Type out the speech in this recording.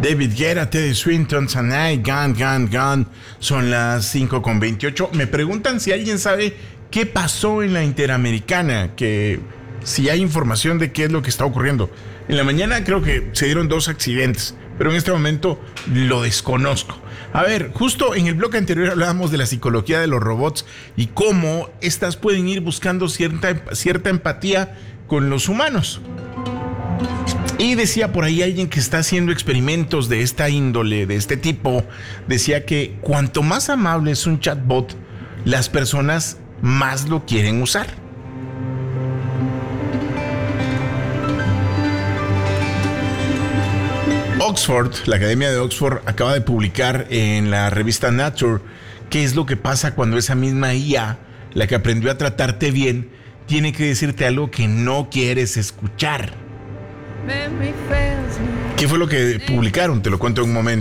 David Guetta, Teddy Swinton, Sanai, Gun. Son las 5:28. Me preguntan si alguien sabe qué pasó en la Interamericana, que si hay información de qué es lo que está ocurriendo. En la mañana creo que se dieron 2 accidentes, pero en este momento lo desconozco. A ver, justo en el bloque anterior hablábamos de la psicología de los robots y cómo estas pueden ir buscando cierta empatía con los humanos. Y decía por ahí alguien que está haciendo experimentos de esta índole, de este tipo, decía que cuanto más amable es un chatbot, las personas más lo quieren usar. Oxford, la Academia de Oxford, acaba de publicar en la revista Nature qué es lo que pasa cuando esa misma IA, la que aprendió a tratarte bien, tiene que decirte algo que no quieres escuchar. ¿Qué fue lo que publicaron? Te lo cuento en un momento.